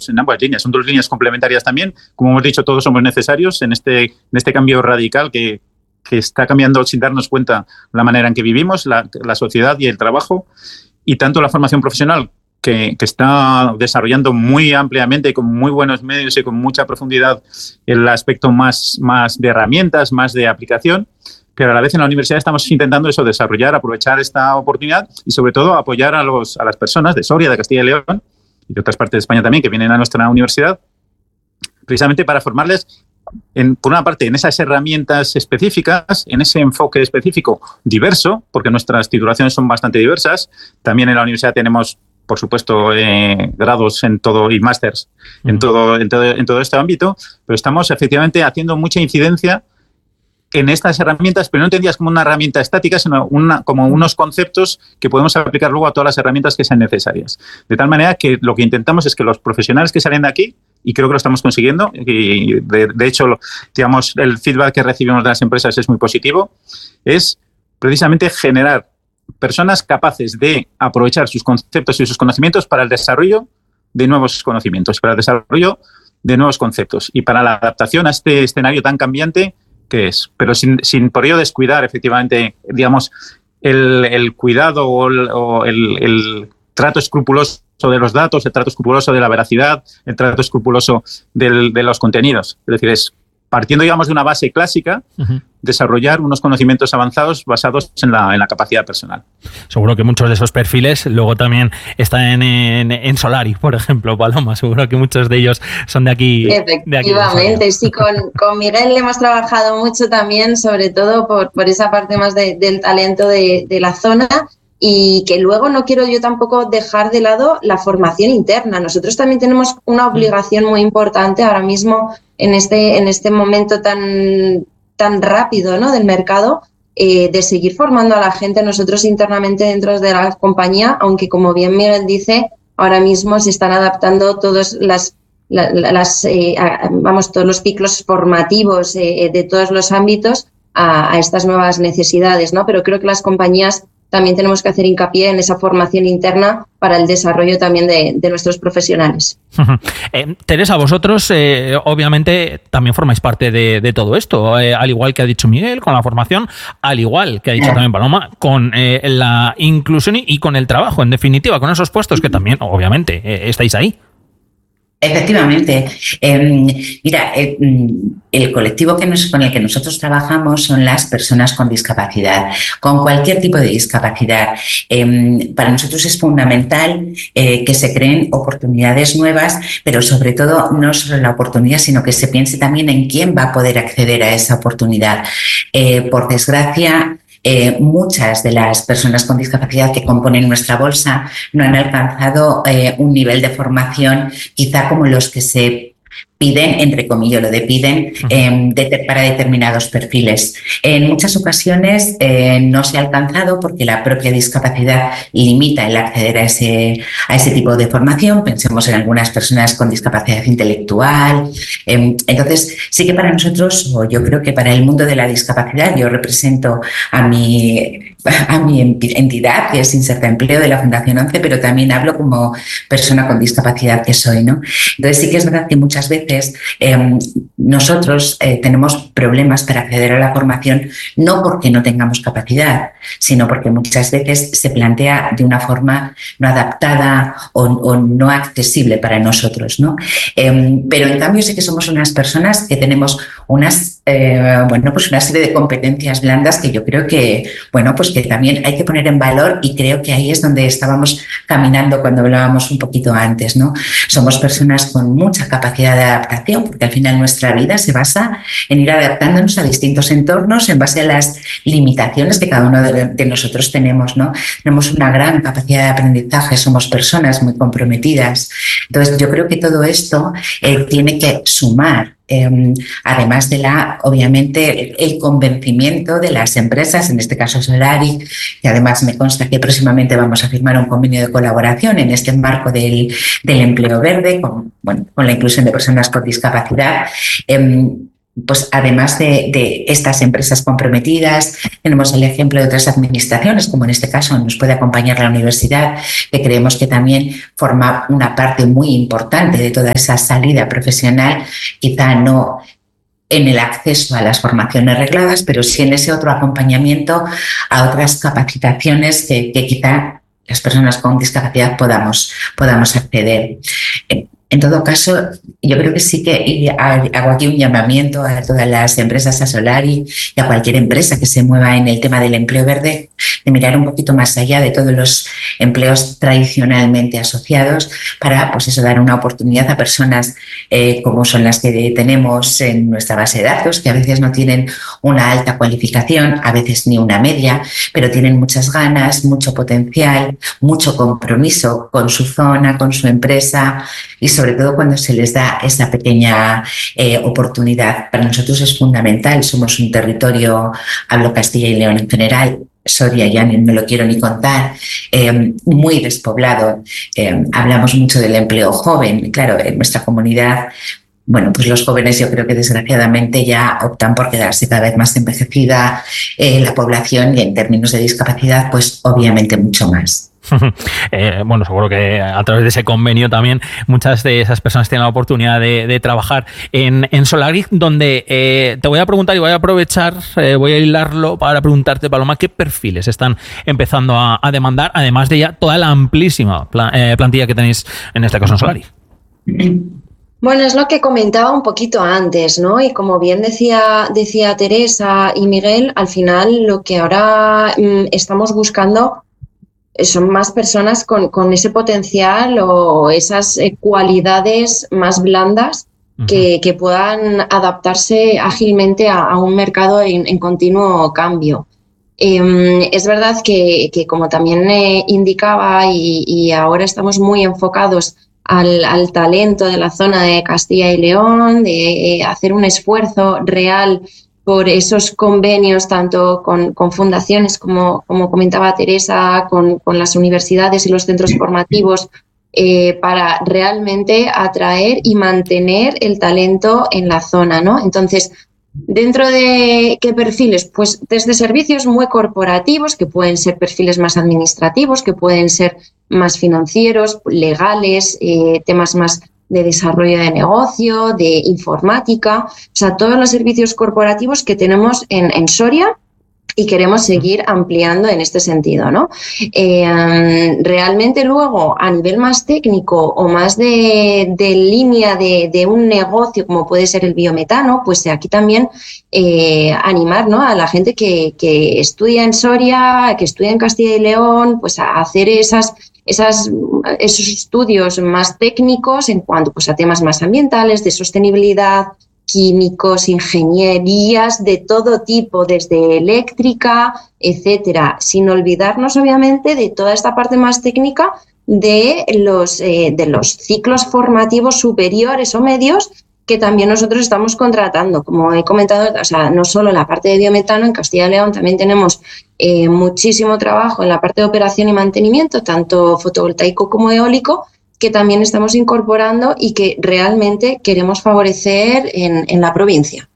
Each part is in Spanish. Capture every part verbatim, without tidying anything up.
ambos, en ambas líneas. Son dos líneas complementarias también. Como hemos dicho, todos somos necesarios en este, en este cambio radical que, que está cambiando sin darnos cuenta la manera en que vivimos, la, la sociedad y el trabajo. Y tanto la formación profesional, que, que está desarrollando muy ampliamente, con muy buenos medios y con mucha profundidad el aspecto más, más de herramientas, más de aplicación, pero a la vez en la universidad estamos intentando eso, desarrollar, aprovechar esta oportunidad y sobre todo apoyar a, los, a las personas de Soria, de Castilla y León y de otras partes de España también que vienen a nuestra universidad, precisamente para formarles, en, por una parte, en esas herramientas específicas, en ese enfoque específico diverso, porque nuestras titulaciones son bastante diversas. También en la universidad tenemos, por supuesto, eh, grados en todo y másters en todo, en, todo, en todo este ámbito, pero estamos efectivamente haciendo mucha incidencia en estas herramientas, pero no entendidas como una herramienta estática, sino una, como unos conceptos que podemos aplicar luego a todas las herramientas que sean necesarias. De tal manera que lo que intentamos es que los profesionales que salen de aquí, y creo que lo estamos consiguiendo, y de, de hecho, digamos, el feedback que recibimos de las empresas es muy positivo, es precisamente generar personas capaces de aprovechar sus conceptos y sus conocimientos para el desarrollo de nuevos conocimientos, para el desarrollo de nuevos conceptos y para la adaptación a este escenario tan cambiante que es, pero sin, sin por ello descuidar efectivamente, digamos, el, el cuidado o, el, o el, el trato escrupuloso de los datos, el trato escrupuloso de la veracidad, el trato escrupuloso del, de los contenidos. Es decir, es partiendo, digamos, de una base clásica, uh-huh. desarrollar unos conocimientos avanzados basados en la, en la capacidad personal. Seguro que muchos de esos perfiles luego también están en, en Solari, por ejemplo, Paloma. Seguro que muchos de ellos son de aquí. Efectivamente, de aquí sí. Con, con Miguel hemos trabajado mucho también, sobre todo por, por esa parte más de, del talento de, de la zona. Y que luego no quiero yo tampoco dejar de lado la formación interna. Nosotros también tenemos una obligación muy importante ahora mismo en este, en este momento tan, tan rápido, ¿no?, del mercado, eh, de seguir formando a la gente nosotros internamente dentro de la compañía, aunque como bien Miguel dice, ahora mismo se están adaptando todos las, las, las eh, vamos, todos los ciclos formativos eh, de todos los ámbitos a, a estas nuevas necesidades, ¿no? Pero creo que las compañías también tenemos que hacer hincapié en esa formación interna para el desarrollo también de, de nuestros profesionales. eh, Teresa, vosotros eh, obviamente también formáis parte de, de todo esto, eh, al igual que ha dicho Miguel, con la formación, al igual que ha dicho también Paloma, con eh, la inclusión y, y con el trabajo, en definitiva, con esos puestos que también, obviamente, eh, estáis ahí. Efectivamente. Eh, mira, eh, el colectivo que nos, con el que nosotros trabajamos son las personas con discapacidad, con cualquier tipo de discapacidad. Eh, para nosotros es fundamental eh, que se creen oportunidades nuevas, pero sobre todo no solo la oportunidad, sino que se piense también en quién va a poder acceder a esa oportunidad. Eh, por desgracia, Eh, muchas de las personas con discapacidad que componen nuestra bolsa no han alcanzado eh, un nivel de formación quizá como los que se piden, entre comillas, lo de piden, eh, de, para determinados perfiles. En muchas ocasiones eh, no se ha alcanzado porque la propia discapacidad limita el acceder a ese, a ese tipo de formación. Pensemos en algunas personas con discapacidad intelectual. Eh, entonces, sí que para nosotros, o yo creo que para el mundo de la discapacidad, yo represento a mi, a mi entidad, que es Inserta Empleo de la Fundación ONCE, pero también hablo como persona con discapacidad que soy, ¿no? Entonces, sí que es verdad que muchas veces Eh, nosotros eh, tenemos problemas para acceder a la formación, no porque no tengamos capacidad, sino porque muchas veces se plantea de una forma no adaptada o, o no accesible para nosotros, ¿no? Eh, pero en cambio sí que somos unas personas que tenemos unas, eh, bueno, pues una serie de competencias blandas que yo creo que, bueno, pues que también hay que poner en valor, y creo que ahí es donde estábamos caminando cuando hablábamos un poquito antes, ¿no? Somos personas con mucha capacidad de adaptación, porque al final nuestra vida se basa en ir adaptándonos a distintos entornos en base a las limitaciones que cada uno de, de nosotros tenemos, ¿no? Tenemos una gran capacidad de aprendizaje, somos personas muy comprometidas. Entonces, yo creo que todo esto eh, tiene que sumar. Eh, además de la, obviamente, el convencimiento de las empresas, en este caso Solari, que además me consta que próximamente vamos a firmar un convenio de colaboración en este marco del, del empleo verde, con, bueno, con la inclusión de personas con discapacidad. Eh, pues además de, de estas empresas comprometidas, tenemos el ejemplo de otras administraciones, como en este caso nos puede acompañar la universidad, que creemos que también forma una parte muy importante de toda esa salida profesional, quizá no en el acceso a las formaciones regladas, pero sí en ese otro acompañamiento a otras capacitaciones que, que quizá las personas con discapacidad podamos, podamos acceder. En todo caso, yo creo que sí que hago aquí un llamamiento a todas las empresas, a Solari y a cualquier empresa que se mueva en el tema del empleo verde, de mirar un poquito más allá de todos los empleos tradicionalmente asociados para, pues eso, dar una oportunidad a personas eh, como son las que tenemos en nuestra base de datos, que a veces no tienen una alta cualificación, a veces ni una media, pero tienen muchas ganas, mucho potencial, mucho compromiso con su zona, con su empresa y sobre todo cuando se les da esa pequeña eh, oportunidad. Para nosotros es fundamental, somos un territorio, hablo Castilla y León en general, Soria ya ni me lo quiero ni contar, eh, muy despoblado. Eh, hablamos mucho del empleo joven. Claro, en nuestra comunidad, bueno, pues los jóvenes yo creo que desgraciadamente ya optan por quedarse cada vez más envejecida eh, la población y en términos de discapacidad, pues obviamente mucho más. Eh, bueno, seguro que a través de ese convenio también muchas de esas personas tienen la oportunidad de, de trabajar en, en Solari, donde eh, te voy a preguntar y voy a aprovechar, eh, voy a hilarlo para preguntarte, Paloma, ¿qué perfiles están empezando a, a demandar, además de ya toda la amplísima plan, eh, plantilla que tenéis en este caso en Solari? Bueno, es lo que comentaba un poquito antes, ¿no? Y como bien decía, decía Teresa y Miguel, al final lo que ahora mmm, estamos buscando son más personas con, con ese potencial o esas eh, cualidades más blandas que, uh-huh. que puedan adaptarse ágilmente a, a un mercado en, en continuo cambio. Eh, es verdad que, que como también eh, indicaba y, y ahora estamos muy enfocados al, al talento de la zona de Castilla y León, de eh, hacer un esfuerzo real por esos convenios tanto con, con fundaciones como, como comentaba Teresa, con, con las universidades y los centros formativos eh, para realmente atraer y mantener el talento en la zona, ¿no? Entonces, ¿dentro de qué perfiles? Pues desde servicios muy corporativos, que pueden ser perfiles más administrativos, que pueden ser más financieros, legales, eh, temas más de desarrollo de negocio, de informática, o sea, todos los servicios corporativos que tenemos en, en Soria y queremos seguir ampliando en este sentido, ¿no? Eh, realmente luego, a nivel más técnico o más de, de línea de, de un negocio, como puede ser el biometano, pues aquí también eh, animar, ¿no?, a la gente que, que estudia en Soria, que estudia en Castilla y León, pues a hacer esas Esas, esos estudios más técnicos en cuanto pues, a temas más ambientales, de sostenibilidad, químicos, ingenierías de todo tipo, desde eléctrica, etcétera, sin olvidarnos obviamente de toda esta parte más técnica de los, eh, de los ciclos formativos superiores o medios que también nosotros estamos contratando. Como he comentado, o sea, no solo en la parte de biometano, en Castilla y León también tenemos eh, muchísimo trabajo en la parte de operación y mantenimiento, tanto fotovoltaico como eólico, que también estamos incorporando y que realmente queremos favorecer en, en la provincia.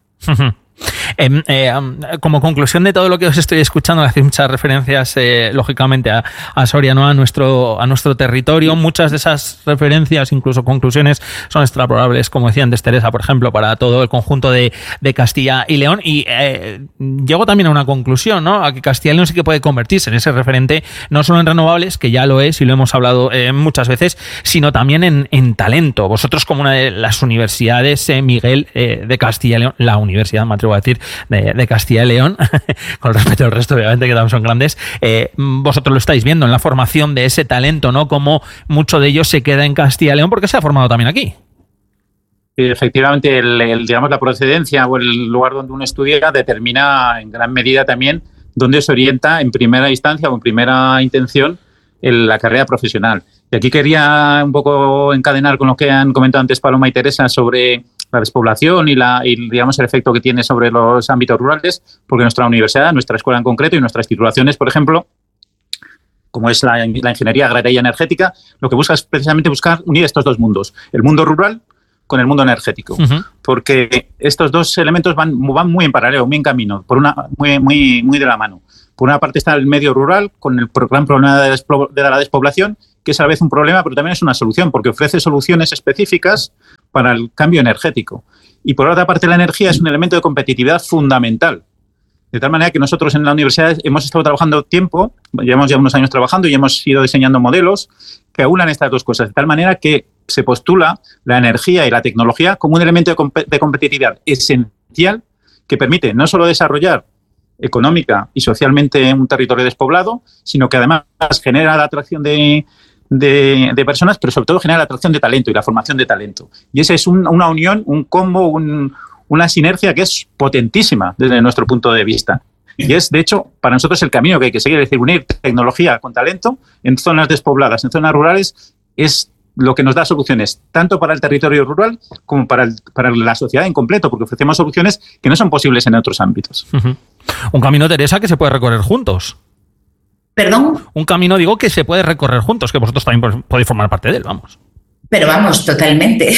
Eh, eh, como conclusión de todo lo que os estoy escuchando, hacéis muchas referencias, eh, lógicamente, a, a Soria, ¿no?, a nuestro, a nuestro territorio. Muchas de esas referencias, incluso conclusiones, son extrapolables, como decía antes Teresa, por ejemplo, para todo el conjunto de, de Castilla y León. Y eh, llego también a una conclusión, ¿no?, a que Castilla y León sí que puede convertirse en ese referente, no solo en renovables, que ya lo es y lo hemos hablado eh, muchas veces, sino también en, en talento. Vosotros, como una de las universidades, eh, Miguel, eh, de Castilla y León, la universidad, me atrevo a decir, de, de Castilla y León, con respecto al resto, obviamente, que también son grandes, eh, vosotros lo estáis viendo en la formación de ese talento, ¿no?, como mucho de ellos se queda en Castilla y León porque se ha formado también aquí. Efectivamente, el, el, digamos, la procedencia o el lugar donde uno estudia determina en gran medida también dónde se orienta en primera instancia o en primera intención en la carrera profesional. Y aquí quería un poco encadenar con lo que han comentado antes Paloma y Teresa sobre la despoblación y, la, y digamos, el efecto que tiene sobre los ámbitos rurales, porque nuestra universidad, nuestra escuela en concreto y nuestras titulaciones, por ejemplo, como es la, la ingeniería agraria y energética, lo que busca es precisamente buscar unir estos dos mundos, el mundo rural con el mundo energético, uh-huh. porque estos dos elementos van, van muy en paralelo, muy en camino, por una, muy, muy, muy de la mano. Por una parte está el medio rural, con el gran problema de, desplo- de la despoblación, que es a la vez un problema, pero también es una solución, porque ofrece soluciones específicas para el cambio energético. Y por otra parte, la energía es un elemento de competitividad fundamental. De tal manera que nosotros en la universidad hemos estado trabajando tiempo, llevamos ya unos años trabajando y hemos ido diseñando modelos que aunan estas dos cosas, de tal manera que se postula la energía y la tecnología como un elemento de, comp- de competitividad esencial que permite no solo desarrollar económica y socialmente un territorio despoblado, sino que además genera la atracción de, de, de personas, pero sobre todo genera la atracción de talento y la formación de talento. Y esa es un, una unión, un combo, un, una sinergia que es potentísima desde nuestro punto de vista. Y es, de hecho, para nosotros el camino que hay que seguir, es decir, unir tecnología con talento en zonas despobladas, en zonas rurales, es lo que nos da soluciones tanto para el territorio rural como para, el, para la sociedad en completo, porque ofrecemos soluciones que no son posibles en otros ámbitos. Uh-huh. Un camino, Teresa, que se puede recorrer juntos. ¿Perdón? Un camino, digo, que se puede recorrer juntos, que vosotros también podéis formar parte de él, vamos. Pero vamos, totalmente.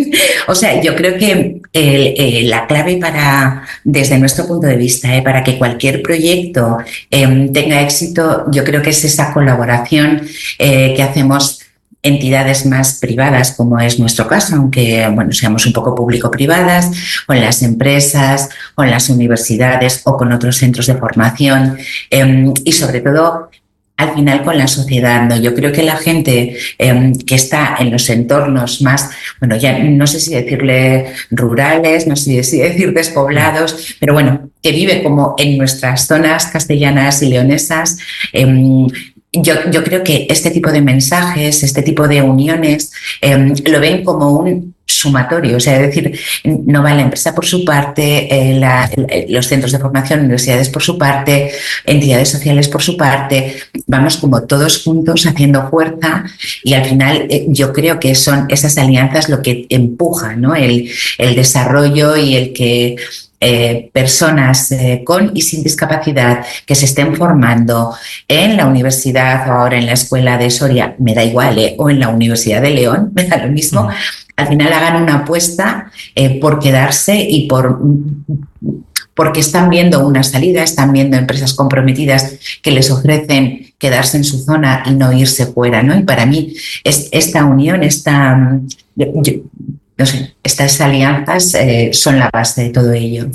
O sea, yo creo que eh, eh, la clave para, desde nuestro punto de vista, eh, para que cualquier proyecto eh, tenga éxito, yo creo que es esa colaboración eh, que hacemos entidades más privadas, como es nuestro caso, aunque bueno, seamos un poco público-privadas, con las empresas, con las universidades o con otros centros de formación eh, y sobre todo al final con la sociedad, ¿no? Yo creo que la gente eh, que está en los entornos más, bueno, ya no sé si decirle rurales, no sé si decir despoblados, pero bueno, que vive como en nuestras zonas castellanas y leonesas, eh, Yo, yo creo que este tipo de mensajes, este tipo de uniones, eh, lo ven como un sumatorio, o sea, es decir, no va la empresa por su parte, eh, la, los centros de formación, universidades por su parte, entidades sociales por su parte, vamos como todos juntos haciendo fuerza y al final eh, yo creo que son esas alianzas lo que empuja, ¿no? el, el desarrollo y el que Eh, personas eh, con y sin discapacidad que se estén formando en la universidad o ahora en la escuela de Soria, me da igual, eh, o en la Universidad de León, me da lo mismo, uh-huh. Al final hagan una apuesta eh, por quedarse y por porque están viendo una salida, están viendo empresas comprometidas que les ofrecen quedarse en su zona y no irse fuera, ¿no? Y para mí es, esta unión, esta... Yo, yo, No sé, estas alianzas eh, son la base de todo ello.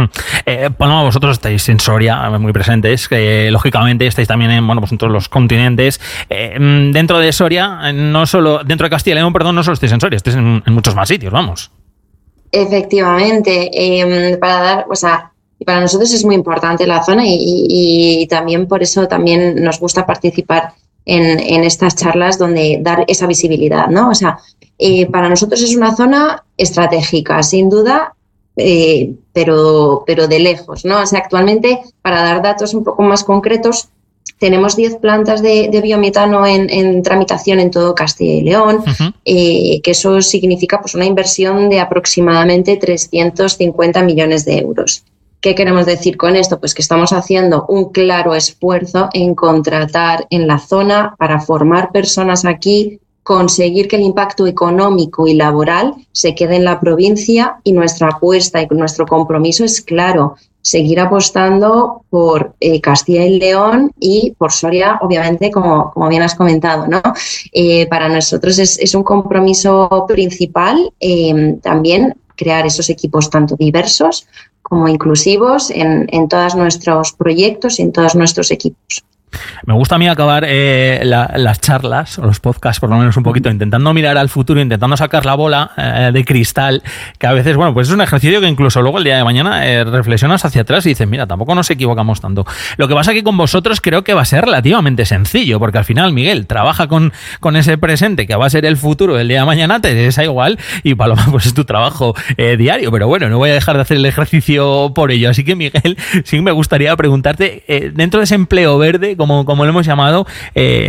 eh, Paloma, vosotros estáis en Soria muy presentes, que eh, lógicamente estáis también en, bueno, pues en todos los continentes. Eh, dentro de Soria, no solo, dentro de Castilla y León, perdón, no solo estáis en Soria, estáis en, en muchos más sitios, vamos. Efectivamente, eh, para dar, o sea, para nosotros es muy importante la zona y, y, y también por eso también nos gusta participar en, en estas charlas donde dar esa visibilidad, ¿no? O sea, Eh, para nosotros es una zona estratégica, sin duda, eh, pero, pero de lejos, ¿no? O sea, actualmente, para dar datos un poco más concretos, tenemos diez plantas de, de biometano en, en tramitación en todo Castilla y León, uh-huh. eh, que eso significa pues, una inversión de aproximadamente trescientos cincuenta millones de euros. ¿Qué queremos decir con esto? Pues que estamos haciendo un claro esfuerzo en contratar en la zona para formar personas aquí, conseguir que el impacto económico y laboral se quede en la provincia y nuestra apuesta y nuestro compromiso es claro, seguir apostando por eh, Castilla y León y por Soria, obviamente, como, como bien has comentado, ¿no? Eh, para nosotros es, es un compromiso principal eh, también crear esos equipos tanto diversos como inclusivos en, en todos nuestros proyectos y en todos nuestros equipos. Me gusta a mí acabar eh, la, las charlas o los podcasts, por lo menos un poquito, intentando mirar al futuro, intentando sacar la bola eh, de cristal, que a veces, bueno, pues es un ejercicio que incluso luego el día de mañana eh, reflexionas hacia atrás y dices, mira, tampoco nos equivocamos tanto. Lo que pasa que con vosotros creo que va a ser relativamente sencillo, porque al final Miguel trabaja con, con ese presente que va a ser el futuro del día de mañana, te es igual, y Paloma, pues es tu trabajo eh, diario, pero bueno, no voy a dejar de hacer el ejercicio por ello. Así que, Miguel, sí me gustaría preguntarte, eh, dentro de ese empleo verde, Como, como lo hemos llamado, eh,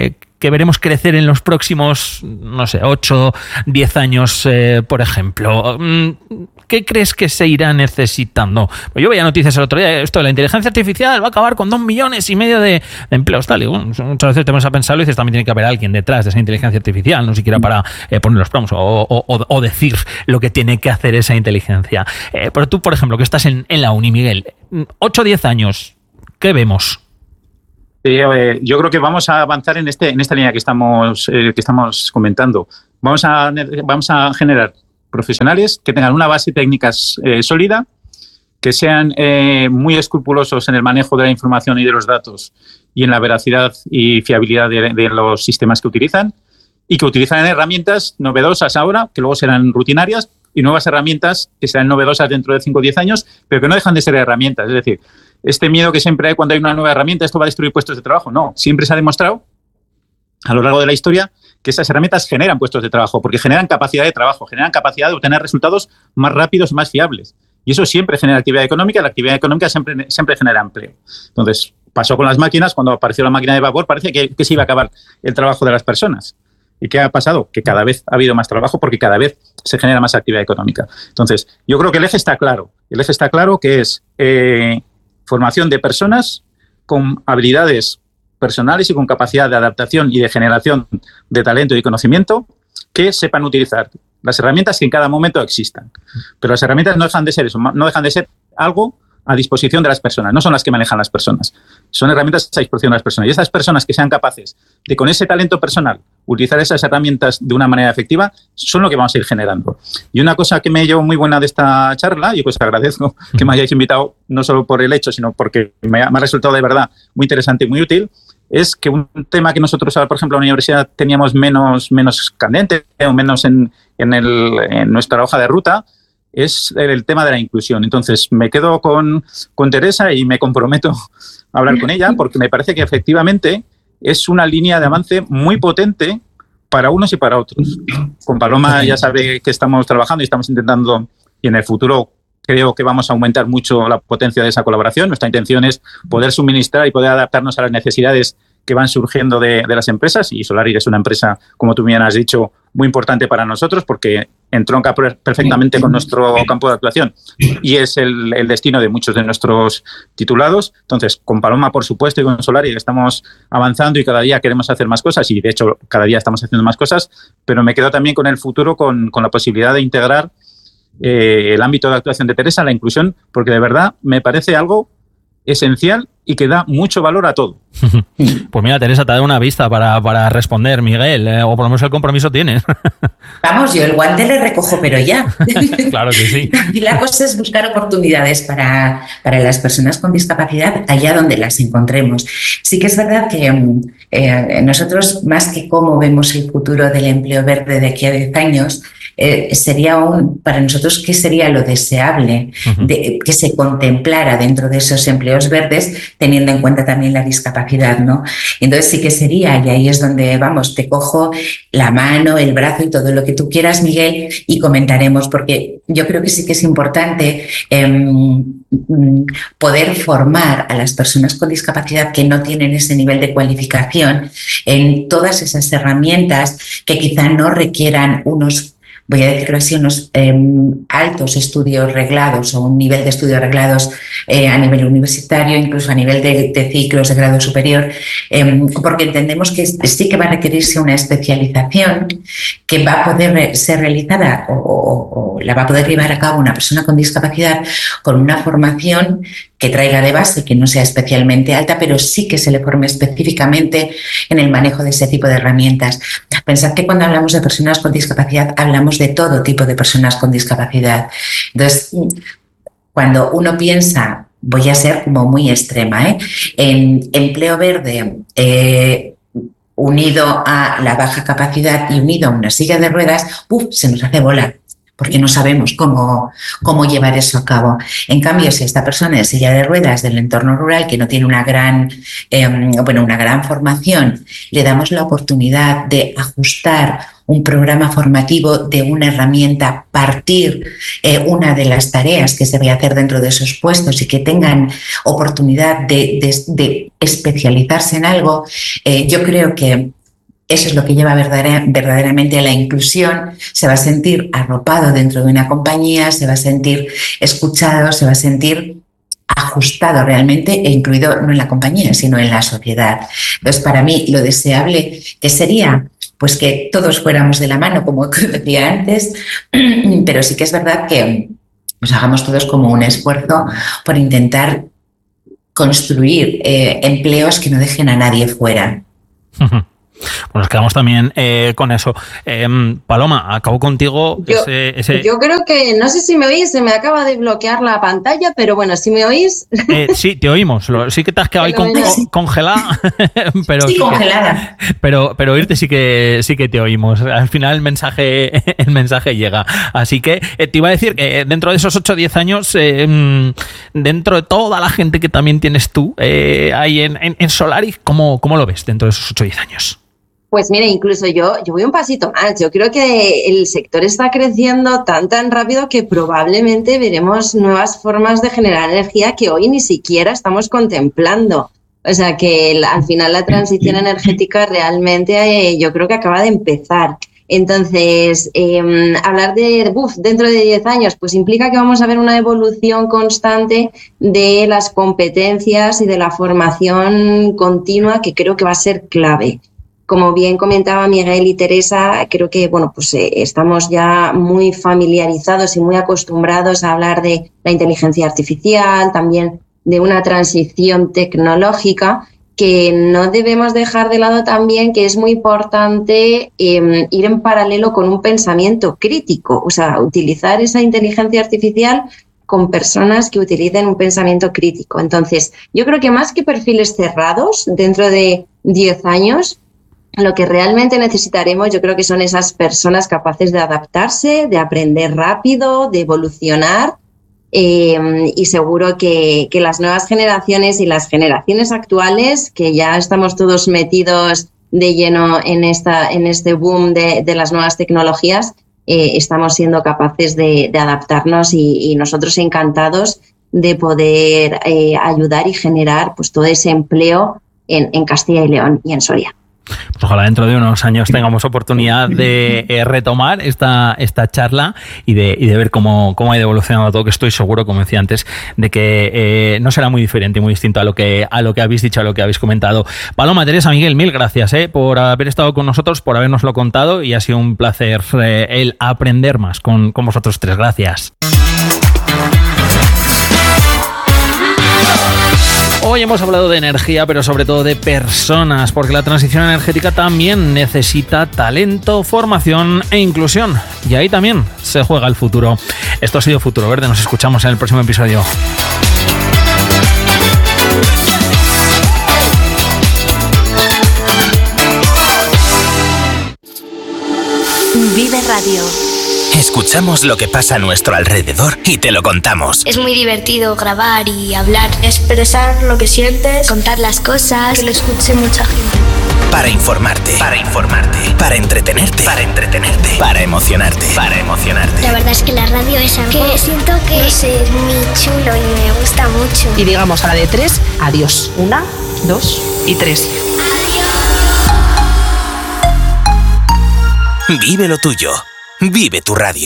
que veremos crecer en los próximos, no sé, ocho, diez años, eh, por ejemplo? ¿Qué crees que se irá necesitando? Pues yo veía noticias el otro día, esto de la inteligencia artificial va a acabar con dos millones y medio de, de empleos, tal. Y bueno, muchas veces te pones a pensarlo y dices, también tiene que haber alguien detrás de esa inteligencia artificial, no siquiera para eh, poner los promos o, o, o, o decir lo que tiene que hacer esa inteligencia. Eh, pero tú, por ejemplo, que estás en, en la uni, Miguel, ocho o diez años, ¿qué vemos? Sí, eh, yo creo que vamos a avanzar en este en esta línea que estamos eh, que estamos comentando. Vamos a vamos a generar profesionales que tengan una base técnica eh, sólida, que sean eh, muy escrupulosos en el manejo de la información y de los datos y en la veracidad y fiabilidad de, de los sistemas que utilizan, y que utilizan herramientas novedosas ahora, que luego serán rutinarias, y nuevas herramientas que serán novedosas dentro de cinco o diez años, pero que no dejan de ser herramientas. Es decir, este miedo que siempre hay cuando hay una nueva herramienta, esto va a destruir puestos de trabajo. No, siempre se ha demostrado a lo largo de la historia que esas herramientas generan puestos de trabajo, porque generan capacidad de trabajo, generan capacidad de obtener resultados más rápidos y más fiables. Y eso siempre genera actividad económica, y la actividad económica siempre, siempre genera empleo. Entonces, pasó con las máquinas, cuando apareció la máquina de vapor, parecía que, que se iba a acabar el trabajo de las personas. ¿Y qué ha pasado? Que cada vez ha habido más trabajo porque cada vez se genera más actividad económica. Entonces, yo creo que el eje está claro. El eje está claro que es eh, formación de personas con habilidades personales y con capacidad de adaptación y de generación de talento y conocimiento que sepan utilizar las herramientas que en cada momento existan. Pero las herramientas no dejan de ser eso, no dejan de ser algo a disposición de las personas, no son las que manejan las personas, son herramientas a disposición de las personas. Y esas personas que sean capaces de, con ese talento personal, utilizar esas herramientas de una manera efectiva, son lo que vamos a ir generando. Y una cosa que me llevo muy buena de esta charla, y pues agradezco que me hayáis invitado, no solo por el hecho, sino porque me ha, me ha resultado de verdad muy interesante y muy útil, es que un tema que nosotros, por ejemplo, en la universidad teníamos menos, menos candente o menos en, en, el, en nuestra hoja de ruta, es el tema de la inclusión. Entonces, me quedo con, con Teresa y me comprometo a hablar con ella, porque me parece que efectivamente es una línea de avance muy potente para unos y para otros. Con Paloma ya sabe que estamos trabajando y estamos intentando, y en el futuro creo que vamos a aumentar mucho la potencia de esa colaboración. Nuestra intención es poder suministrar y poder adaptarnos a las necesidades que van surgiendo de, de las empresas, y Solaris es una empresa, como tú bien has dicho, muy importante para nosotros porque entronca perfectamente con nuestro campo de actuación y es el, el destino de muchos de nuestros titulados. Entonces, con Paloma, por supuesto, y con Solaris estamos avanzando y cada día queremos hacer más cosas, y de hecho cada día estamos haciendo más cosas, pero me quedo también con el futuro, con, con la posibilidad de integrar eh, el ámbito de actuación de Teresa, la inclusión, porque de verdad me parece algo esencial y que da mucho valor a todo. Pues mira, Teresa, te ha dado una vista para, para responder, Miguel, eh, o por lo menos el compromiso tienes. Vamos, yo el guante le recojo, pero ya. Claro que sí. Y la cosa es buscar oportunidades para, para las personas con discapacidad allá donde las encontremos. Sí que es verdad que eh, nosotros, más que cómo vemos el futuro del empleo verde de aquí a diez años, Eh, sería un, para nosotros, ¿qué sería lo deseable uh-huh. de, que se contemplara dentro de esos empleos verdes, teniendo en cuenta también la discapacidad, ¿no? Entonces sí que sería, y ahí es donde, vamos, te cojo la mano, el brazo y todo lo que tú quieras, Miguel, y comentaremos, porque yo creo que sí que es importante eh, poder formar a las personas con discapacidad que no tienen ese nivel de cualificación en todas esas herramientas que quizá no requieran unos, voy a decirlo así, unos eh, altos estudios reglados o un nivel de estudios reglados eh, a nivel universitario, incluso a nivel de, de ciclos de grado superior, eh, porque entendemos que sí que va a requerirse una especialización que va a poder ser realizada o, o, o la va a poder llevar a cabo una persona con discapacidad con una formación que traiga de base, que no sea especialmente alta, pero sí que se le forme específicamente en el manejo de ese tipo de herramientas. Pensad que cuando hablamos de personas con discapacidad, hablamos de todo tipo de personas con discapacidad. Entonces, cuando uno piensa, voy a ser como muy extrema, ¿eh? en empleo verde, eh, unido a la baja capacidad y unido a una silla de ruedas, uf, se nos hace bola, porque no sabemos cómo, cómo llevar eso a cabo. En cambio, si esta persona es silla de ruedas del entorno rural, que no tiene una gran, eh, bueno, una gran formación, le damos la oportunidad de ajustar un programa formativo de una herramienta, partir eh, una de las tareas que se debe hacer dentro de esos puestos y que tengan oportunidad de, de, de especializarse en algo, eh, yo creo que eso es lo que lleva verdadera, verdaderamente a la inclusión. Se va a sentir arropado dentro de una compañía, se va a sentir escuchado, se va a sentir ajustado realmente e incluido no en la compañía, sino en la sociedad. Entonces, para mí, lo deseable que sería, pues que todos fuéramos de la mano, como decía antes, pero sí que es verdad que nos hagamos todos como un esfuerzo por intentar construir eh, empleos que no dejen a nadie fuera. Pues nos quedamos también eh, con eso. Eh, Paloma, acabo contigo. Yo, ese, ese... yo creo que, no sé si me oís, se me acaba de bloquear la pantalla, pero bueno, si me oís... Eh, sí, te oímos. Sí que te has quedado ahí con, con, congelada. Pero sí, sí congelada. Que, pero, pero oírte sí que, sí que te oímos. Al final el mensaje, el mensaje llega. Así que eh, te iba a decir que dentro de esos ocho o diez años, eh, dentro de toda la gente que también tienes tú eh, ahí en, en, en Solaris, ¿cómo, ¿cómo lo ves dentro de esos ocho o diez años? Pues mire, incluso yo, yo voy un pasito más. Yo creo que el sector está creciendo tan, tan rápido que probablemente veremos nuevas formas de generar energía que hoy ni siquiera estamos contemplando. O sea que el, al final la transición energética realmente eh, yo creo que acaba de empezar. Entonces, eh, hablar de uf, dentro de diez años, pues implica que vamos a ver una evolución constante de las competencias y de la formación continua que creo que va a ser clave. Como bien comentaba Miguel y Teresa, creo que bueno, pues eh, estamos ya muy familiarizados y muy acostumbrados a hablar de la inteligencia artificial, también de una transición tecnológica que no debemos dejar de lado también, que es muy importante eh, ir en paralelo con un pensamiento crítico, o sea, utilizar esa inteligencia artificial con personas que utilicen un pensamiento crítico. Entonces, yo creo que más que perfiles cerrados, dentro de diez años, lo que realmente necesitaremos, yo creo que son esas personas capaces de adaptarse, de aprender rápido, de evolucionar eh, y seguro que, que las nuevas generaciones y las generaciones actuales, que ya estamos todos metidos de lleno en, esta, en este boom de, de las nuevas tecnologías, eh, estamos siendo capaces de, de adaptarnos y, y nosotros encantados de poder eh, ayudar y generar pues, todo ese empleo en, en Castilla y León y en Soria. Pues ojalá dentro de unos años tengamos oportunidad de eh, retomar esta, esta charla y de, y de ver cómo, cómo ha ido evolucionando todo, que estoy seguro, como decía antes, de que eh, no será muy diferente y muy distinto a lo que a lo que habéis dicho, a lo que habéis comentado. Paloma, Teresa, Miguel, mil gracias eh, por haber estado con nosotros, por habernoslo contado y ha sido un placer eh, el aprender más con, con vosotros tres. Gracias. Hoy hemos hablado de energía, pero sobre todo de personas, porque la transición energética también necesita talento, formación e inclusión. Y ahí también se juega el futuro. Esto ha sido Futuro Verde. Nos escuchamos en el próximo episodio. Vive Radio. Escuchamos lo que pasa a nuestro alrededor y te lo contamos. Es muy divertido grabar y hablar, expresar lo que sientes, contar las cosas, que lo escuche mucha gente. Para informarte, para informarte, para entretenerte, para entretenerte, para emocionarte, para emocionarte. La verdad es que la radio es algo que siento que no sé, es muy chulo y me gusta mucho. Y digamos a la de tres, adiós. Una, dos y tres. Adiós. Vive lo tuyo. Vive tu radio.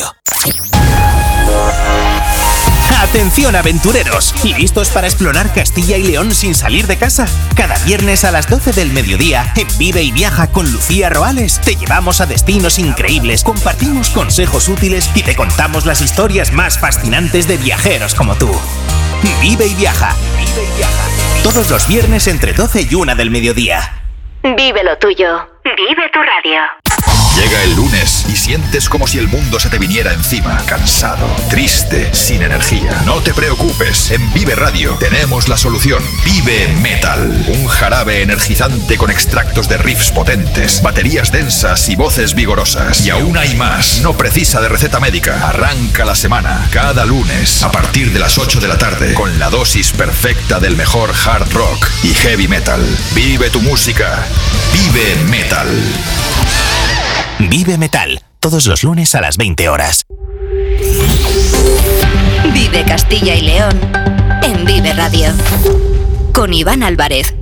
¡Atención, aventureros! ¿Listos para explorar Castilla y León sin salir de casa? Cada viernes a las doce del mediodía, en Vive y Viaja con Lucía Roales, te llevamos a destinos increíbles, compartimos consejos útiles y te contamos las historias más fascinantes de viajeros como tú. Vive y Viaja. Vive y Viaja. Todos los viernes entre doce y una del mediodía. Vive lo tuyo. Vive tu radio. Llega el lunes y sientes como si el mundo se te viniera encima, cansado, triste, sin energía. No te preocupes, en Vive Radio tenemos la solución. Vive Metal, un jarabe energizante con extractos de riffs potentes, baterías densas y voces vigorosas. Y aún hay más, no precisa de receta médica. Arranca la semana, cada lunes, a partir de las ocho de la tarde, con la dosis perfecta del mejor hard rock y heavy metal. Vive tu música, Vive Metal. Vive Metal, todos los lunes a las veinte horas. Vive Castilla y León en Vive Radio. Con Iván Álvarez.